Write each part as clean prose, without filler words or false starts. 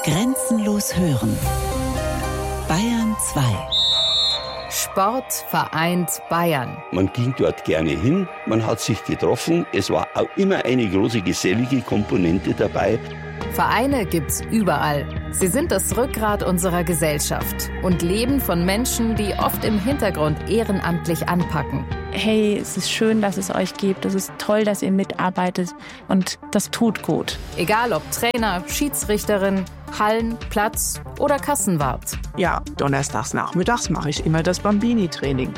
Grenzenlos hören. Bayern 2. Sport vereint Bayern. Man ging dort gerne hin, man hat sich getroffen. Es war auch immer eine große gesellige Komponente dabei. Vereine gibt's überall. Sie sind das Rückgrat unserer Gesellschaft und leben von Menschen, die oft im Hintergrund ehrenamtlich anpacken. Hey, es ist schön, dass es euch gibt. Es ist toll, dass ihr mitarbeitet und das tut gut. Egal ob Trainer, Schiedsrichterin, Hallen, Platz oder Kassenwart. Ja, donnerstags nachmittags mache ich immer das Bambini-Training.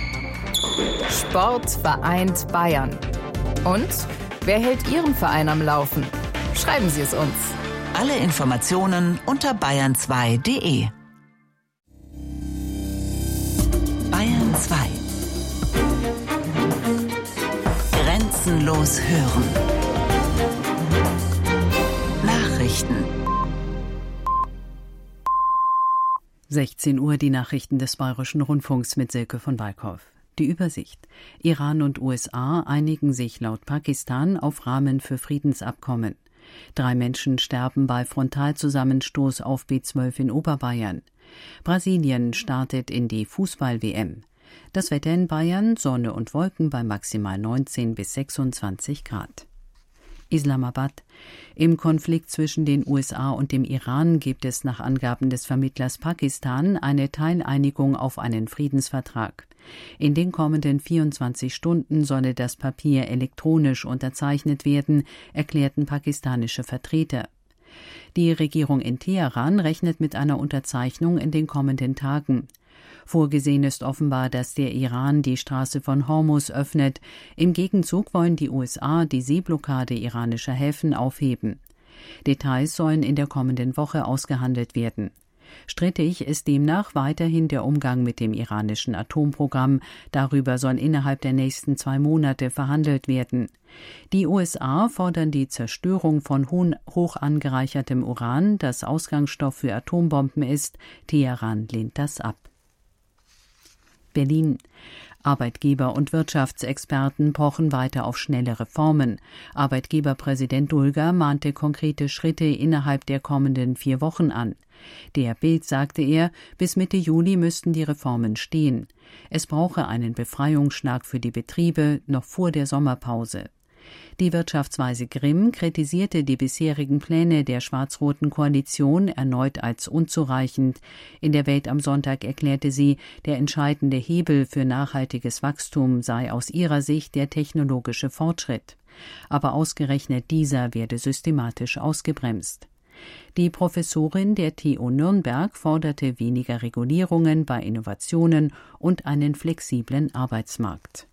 Sport vereint Bayern. Und wer hält Ihren Verein am Laufen? Schreiben Sie es uns. Alle Informationen unter bayern2.de. Bayern 2. Grenzenlos hören. Nachrichten. 16 Uhr die Nachrichten des Bayerischen Rundfunks mit Silke von Walkhoff. Die Übersicht. Iran und USA einigen sich laut Pakistan auf Rahmen für Friedensabkommen. 3 Menschen sterben bei Frontalzusammenstoß auf B12 in Oberbayern. Brasilien startet in die Fußball-WM. Das Wetter in Bayern, Sonne und Wolken bei maximal 19 bis 26 Grad. Islamabad. Im Konflikt zwischen den USA und dem Iran gibt es nach Angaben des Vermittlers Pakistan eine Teileinigung auf einen Friedensvertrag. In den kommenden 24 Stunden solle das Papier elektronisch unterzeichnet werden, erklärten pakistanische Vertreter. Die Regierung in Teheran rechnet mit einer Unterzeichnung in den kommenden Tagen. Vorgesehen ist offenbar, dass der Iran die Straße von Hormuz öffnet. Im Gegenzug wollen die USA die Seeblockade iranischer Häfen aufheben. Details sollen in der kommenden Woche ausgehandelt werden. Strittig ist demnach weiterhin der Umgang mit dem iranischen Atomprogramm. Darüber soll innerhalb der nächsten 2 Monate verhandelt werden. Die USA fordern die Zerstörung von hoch angereichertem Uran, das Ausgangsstoff für Atombomben ist. Teheran lehnt das ab. Berlin. Arbeitgeber und Wirtschaftsexperten pochen weiter auf schnelle Reformen. Arbeitgeberpräsident Dulger mahnte konkrete Schritte innerhalb der kommenden 4 Wochen an. Der Bild sagte er, bis Mitte Juli müssten die Reformen stehen. Es brauche einen Befreiungsschlag für die Betriebe noch vor der Sommerpause. Die Wirtschaftsweise Grimm kritisierte die bisherigen Pläne der schwarz-roten Koalition erneut als unzureichend. In der Welt am Sonntag erklärte sie, der entscheidende Hebel für nachhaltiges Wachstum sei aus ihrer Sicht der technologische Fortschritt. Aber ausgerechnet dieser werde systematisch ausgebremst. Die Professorin der TU Nürnberg forderte weniger Regulierungen bei Innovationen und einen flexiblen Arbeitsmarkt.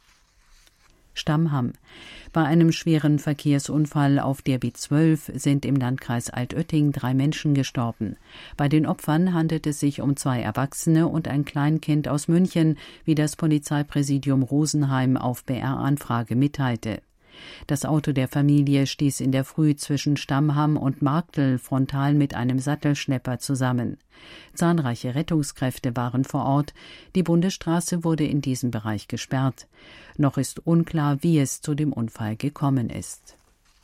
Stammham. Bei einem schweren Verkehrsunfall auf der B12 sind im Landkreis Altötting 3 Menschen gestorben. Bei den Opfern handelt es sich um 2 Erwachsene und ein Kleinkind aus München, wie das Polizeipräsidium Rosenheim auf BR-Anfrage mitteilte. Das Auto der Familie stieß in der Früh zwischen Stammham und Marktl frontal mit einem Sattelschlepper zusammen. Zahlreiche Rettungskräfte waren vor Ort. Die Bundesstraße wurde in diesem Bereich gesperrt. Noch ist unklar, wie es zu dem Unfall gekommen ist.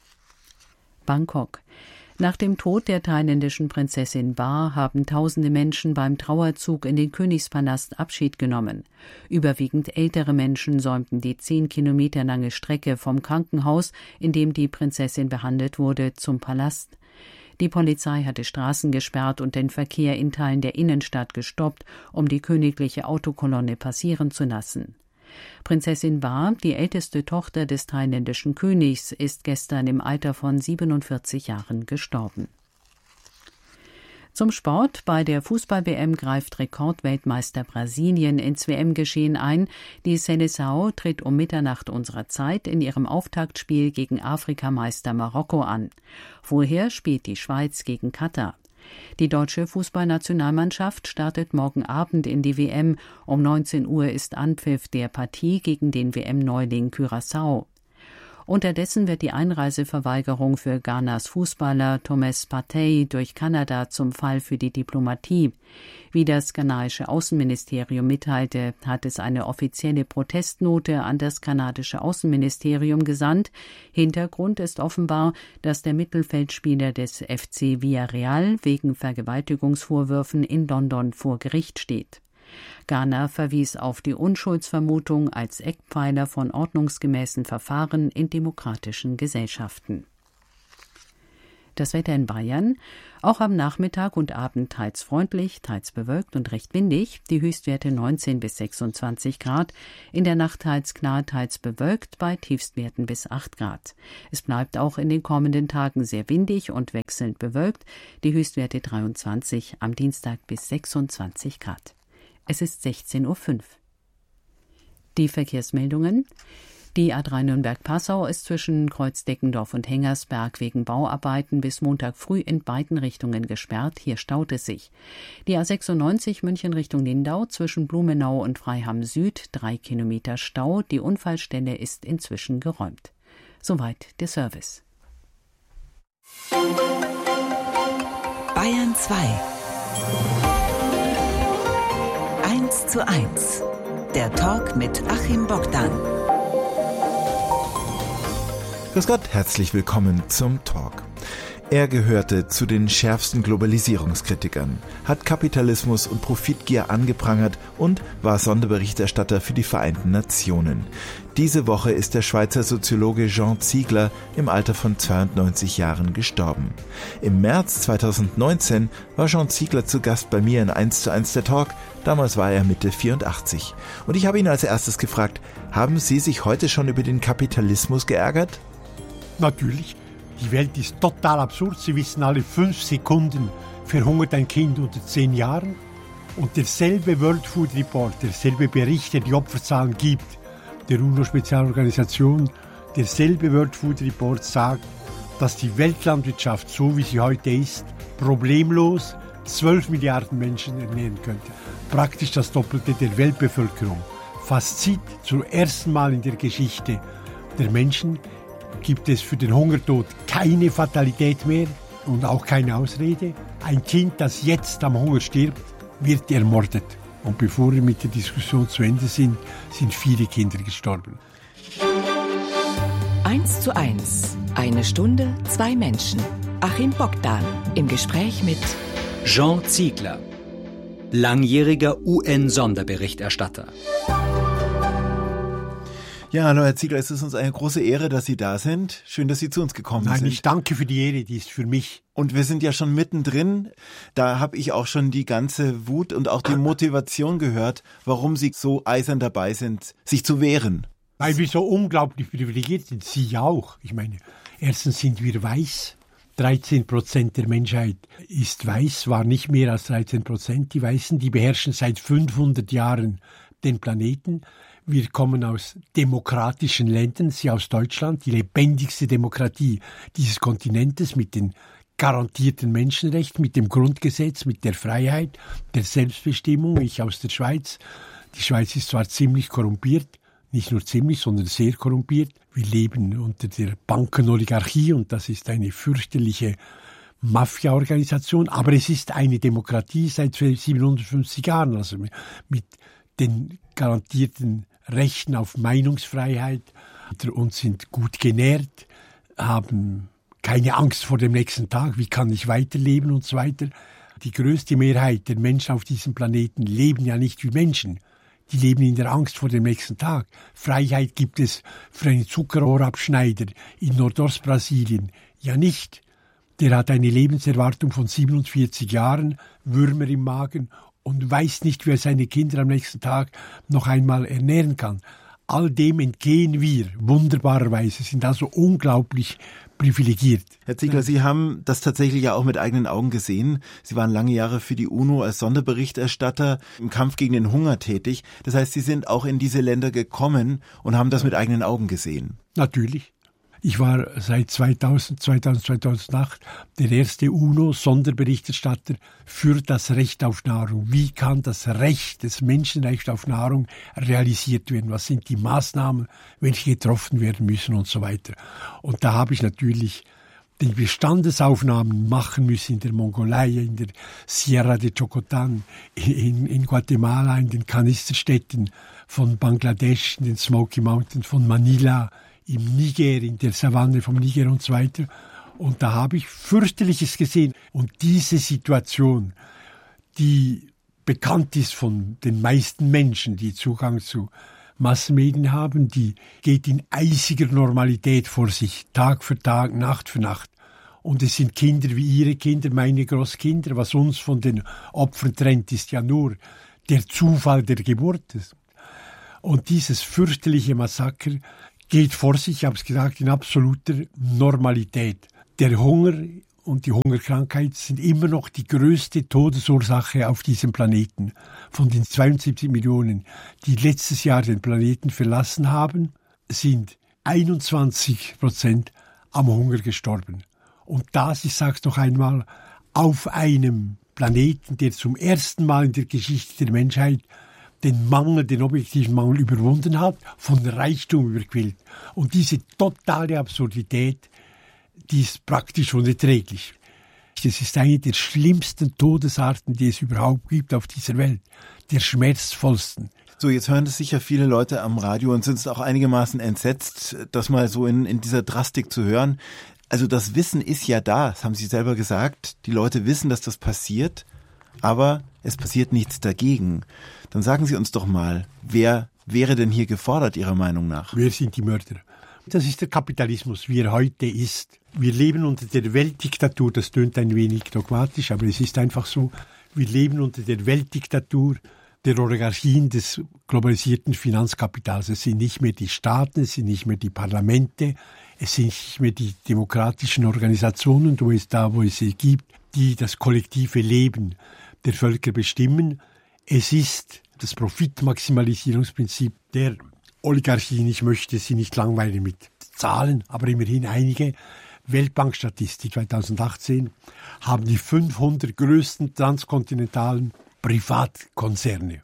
Bangkok. Nach dem Tod der thailändischen Prinzessin Ba haben tausende Menschen beim Trauerzug in den Königspalast Abschied genommen. Überwiegend ältere Menschen säumten die 10 Kilometer lange Strecke vom Krankenhaus, in dem die Prinzessin behandelt wurde, zum Palast. Die Polizei hatte Straßen gesperrt und den Verkehr in Teilen der Innenstadt gestoppt, um die königliche Autokolonne passieren zu lassen. Prinzessin Ba, die älteste Tochter des thailändischen Königs, ist gestern im Alter von 47 Jahren gestorben. Zum Sport. Bei der Fußball-WM greift Rekordweltmeister Brasilien ins WM-Geschehen ein. Die Seleção tritt um Mitternacht unserer Zeit in ihrem Auftaktspiel gegen Afrikameister Marokko an. Vorher spielt die Schweiz gegen Katar. Die deutsche Fußballnationalmannschaft startet morgen Abend in die WM. Um 19 Uhr ist Anpfiff der Partie gegen den WM-Neuling Curaçao. Unterdessen wird die Einreiseverweigerung für Ghanas Fußballer Thomas Partey durch Kanada zum Fall für die Diplomatie. Wie das ghanaische Außenministerium mitteilte, hat es eine offizielle Protestnote an das kanadische Außenministerium gesandt. Hintergrund ist offenbar, dass der Mittelfeldspieler des FC Villarreal wegen Vergewaltigungsvorwürfen in London vor Gericht steht. Ghana verwies auf die Unschuldsvermutung als Eckpfeiler von ordnungsgemäßen Verfahren in demokratischen Gesellschaften. Das Wetter in Bayern: Auch am Nachmittag und Abend teils freundlich, teils bewölkt und recht windig, die Höchstwerte 19 bis 26 Grad, in der Nacht teils klar, teils bewölkt, bei Tiefstwerten bis 8 Grad. Es bleibt auch in den kommenden Tagen sehr windig und wechselnd bewölkt, die Höchstwerte 23, am Dienstag bis 26 Grad. Es ist 16:05 Uhr. Die Verkehrsmeldungen: Die A3 Nürnberg-Passau ist zwischen Kreuzdeckendorf und Hengersberg wegen Bauarbeiten bis Montag früh in beiden Richtungen gesperrt. Hier staut es sich. Die A96 München Richtung Lindau zwischen Blumenau und Freiham Süd 3 Kilometer Stau. Die Unfallstelle ist inzwischen geräumt. Soweit der Service. Bayern 2. 1:1. Der Talk mit Achim Bogdan. Grüß Gott, herzlich willkommen zum Talk. Er gehörte zu den schärfsten Globalisierungskritikern, hat Kapitalismus und Profitgier angeprangert und war Sonderberichterstatter für die Vereinten Nationen. Diese Woche ist der Schweizer Soziologe Jean Ziegler im Alter von 92 Jahren gestorben. Im März 2019 war Jean Ziegler zu Gast bei mir in 1:1 der Talk. Damals war er Mitte 84. Und ich habe ihn als erstes gefragt: Haben Sie sich heute schon über den Kapitalismus geärgert? Natürlich. Die Welt ist total absurd. Sie wissen, alle 5 Sekunden verhungert ein Kind unter 10 Jahren. Und derselbe World Food Report, derselbe Bericht, der die Opferzahlen gibt, der UNO-Spezialorganisation, derselbe World Food Report sagt, dass die Weltlandwirtschaft, so wie sie heute ist, problemlos 12 Milliarden Menschen ernähren könnte. Praktisch das Doppelte der Weltbevölkerung. Fazit: Zum ersten Mal in der Geschichte der Menschen gibt es für den Hungertod keine Fatalität mehr und auch keine Ausrede. Ein Kind, das jetzt am Hunger stirbt, wird ermordet. Und bevor wir mit der Diskussion zu Ende sind viele Kinder gestorben. 1:1. Eine Stunde, 2 Menschen. Achim Bogdan im Gespräch mit Jean Ziegler, langjähriger UN-Sonderberichterstatter. Ja, hallo Herr Ziegler, es ist uns eine große Ehre, dass Sie da sind. Schön, dass Sie zu uns gekommen sind. Nein, ich danke für die Ehre, die ist für mich. Und wir sind ja schon mittendrin. Da habe ich auch schon die ganze Wut und auch die Motivation gehört, warum Sie so eisern dabei sind, sich zu wehren. Weil wir so unglaublich privilegiert sind, Sie auch. Ich meine, erstens sind wir weiß. 13% der Menschheit ist weiß, war nicht mehr als 13%. Die Weißen, die beherrschen seit 500 Jahren den Planeten. Wir kommen aus demokratischen Ländern, Sie aus Deutschland, die lebendigste Demokratie dieses Kontinentes mit den garantierten Menschenrechten, mit dem Grundgesetz, mit der Freiheit, der Selbstbestimmung. Ich aus der Schweiz. Die Schweiz ist zwar ziemlich korrumpiert, nicht nur ziemlich, sondern sehr korrumpiert. Wir leben unter der Bankenoligarchie und das ist eine fürchterliche Mafia-Organisation, aber es ist eine Demokratie seit 750 Jahren, also mit den garantierten Rechten auf Meinungsfreiheit und sind gut genährt, haben keine Angst vor dem nächsten Tag, wie kann ich weiterleben und so weiter. Die größte Mehrheit der Menschen auf diesem Planeten leben ja nicht wie Menschen. Die leben in der Angst vor dem nächsten Tag. Freiheit gibt es für einen Zuckerrohrabschneider in Nordostbrasilien ja nicht. Der hat eine Lebenserwartung von 47 Jahren, Würmer im Magen und weiß nicht, wie er seine Kinder am nächsten Tag noch einmal ernähren kann. All dem entgehen wir wunderbarerweise, sind also unglaublich privilegiert. Herr Ziegler, Sie haben das tatsächlich ja auch mit eigenen Augen gesehen. Sie waren lange Jahre für die UNO als Sonderberichterstatter im Kampf gegen den Hunger tätig. Das heißt, Sie sind auch in diese Länder gekommen und haben das mit eigenen Augen gesehen. Natürlich. Ich war seit 2008 der erste UNO-Sonderberichterstatter für das Recht auf Nahrung. Wie kann das Recht, das Menschenrecht auf Nahrung realisiert werden? Was sind die Maßnahmen, welche getroffen werden müssen und so weiter? Und da habe ich natürlich die Bestandesaufnahmen machen müssen in der Mongolei, in der Sierra de Chocotan, in Guatemala, in den Kanisterstädten von Bangladesch, in den Smoky Mountains, von Manila, im Niger, in der Savanne vom Niger und so weiter. Und da habe ich fürchterliches gesehen. Und diese Situation, die bekannt ist von den meisten Menschen, die Zugang zu Massenmedien haben, die geht in eisiger Normalität vor sich, Tag für Tag, Nacht für Nacht. Und es sind Kinder wie Ihre Kinder, meine Großkinder. Was uns von den Opfern trennt, ist ja nur der Zufall der Geburt. Und dieses fürchterliche Massaker geht vor sich, ich habe es gesagt, in absoluter Normalität. Der Hunger und die Hungerkrankheit sind immer noch die größte Todesursache auf diesem Planeten. Von den 72 Millionen, die letztes Jahr den Planeten verlassen haben, sind 21% am Hunger gestorben. Und das, ich sage es noch einmal, auf einem Planeten, der zum ersten Mal in der Geschichte der Menschheit den objektiven Mangel überwunden hat, von Reichtum überquillt. Und diese totale Absurdität, die ist praktisch unerträglich. Das ist eine der schlimmsten Todesarten, die es überhaupt gibt auf dieser Welt. Der schmerzvollsten. So, jetzt hören das sicher viele Leute am Radio und sind auch einigermaßen entsetzt, das mal so in dieser Drastik zu hören. Also das Wissen ist ja da, das haben Sie selber gesagt. Die Leute wissen, dass das passiert, aber es passiert nichts dagegen. Dann sagen Sie uns doch mal, wer wäre denn hier gefordert, Ihrer Meinung nach? Wer sind die Mörder? Das ist der Kapitalismus, wie er heute ist. Wir leben unter der Weltdiktatur, das tönt ein wenig dogmatisch, aber es ist einfach so. Wir leben unter der Weltdiktatur der Oligarchien des globalisierten Finanzkapitals. Es sind nicht mehr die Staaten, es sind nicht mehr die Parlamente, es sind nicht mehr die demokratischen Organisationen, wo es sie gibt, die das kollektive Leben der Völker bestimmen. Es ist das Profitmaximalisierungsprinzip der Oligarchien. Ich möchte Sie nicht langweilen mit Zahlen, aber immerhin einige. Weltbankstatistik 2018 haben die 500 größten transkontinentalen Privatkonzerne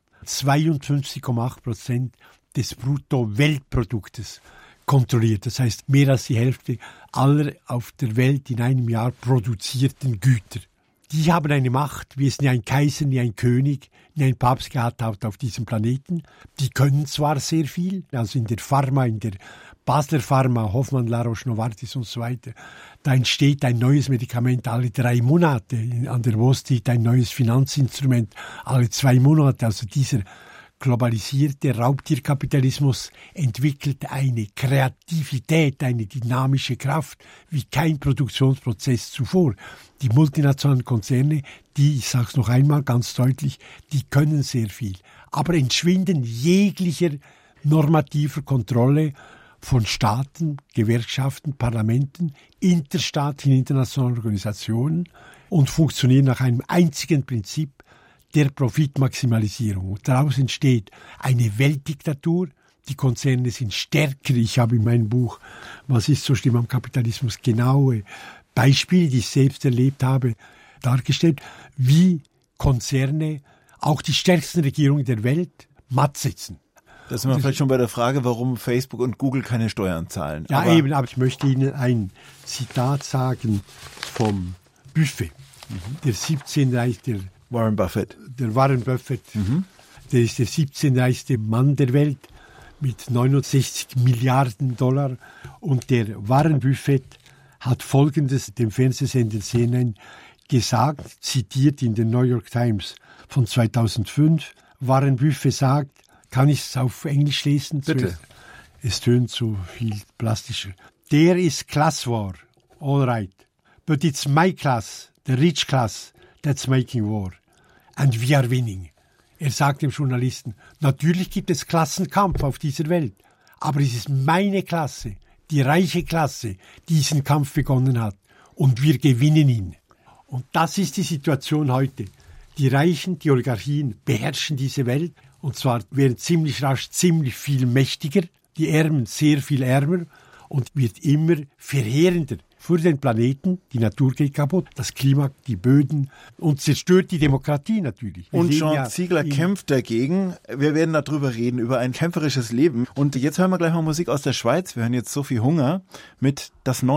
52,8% des Brutto-Weltproduktes kontrolliert. Das heißt, mehr als die Hälfte aller auf der Welt in einem Jahr produzierten Güter. Die haben eine Macht, wie es nie ein Kaiser, nie ein König, nie ein Papst gehabt hat auf diesem Planeten. Die können zwar sehr viel, also in der Pharma, in der Basler Pharma, Hoffmann, La Roche Novartis und so weiter. Da entsteht ein neues Medikament alle 3 Monate. An der Wall Street ein neues Finanzinstrument alle 2 Monate. Also dieser globalisierte Raubtierkapitalismus entwickelt eine Kreativität, eine dynamische Kraft wie kein Produktionsprozess zuvor. Die multinationalen Konzerne, die, ich sage es noch einmal ganz deutlich, die können sehr viel, aber entschwinden jeglicher normativer Kontrolle von Staaten, Gewerkschaften, Parlamenten, interstaatlichen, internationalen Organisationen und funktionieren nach einem einzigen Prinzip, der Profitmaximalisierung. Und daraus entsteht eine Weltdiktatur. Die Konzerne sind stärker. Ich habe in meinem Buch "Was ist so schlimm am Kapitalismus" genaue Beispiele, die ich selbst erlebt habe, dargestellt, wie Konzerne auch die stärksten Regierungen der Welt matt sitzen. Da sind wir vielleicht schon bei der Frage, warum Facebook und Google keine Steuern zahlen. Ja, aber ich möchte Ihnen ein Zitat sagen vom Buffett, der 17 reichste Warren Buffett. Der Warren Buffett, der ist der 17 reichste Mann der Welt mit 69 Milliarden $. Und der Warren Buffett hat Folgendes dem Fernsehsender CNN gesagt, zitiert in der New York Times von 2005. Warren Buffett sagt, kann ich es auf Englisch lesen? Bitte. Es tönt so viel plastischer. There is class war, all right. But it's my class, the rich class, that's making war. And we are winning. Er sagt dem Journalisten, natürlich gibt es Klassenkampf auf dieser Welt, aber es ist meine Klasse, die reiche Klasse, die diesen Kampf begonnen hat. Und wir gewinnen ihn. Und das ist die Situation heute. Die Reichen, die Oligarchien beherrschen diese Welt, und zwar werden ziemlich rasch ziemlich viel mächtiger, die Ärmen sehr viel ärmer, und wird immer verheerender. Für den Planeten, die Natur geht kaputt, das Klima, die Böden und zerstört die Demokratie natürlich. Und Jean Ziegler kämpft dagegen. Wir werden darüber reden, über ein kämpferisches Leben. Und jetzt hören wir gleich mal Musik aus der Schweiz. Wir hören jetzt Sophie Hunger mit Das neue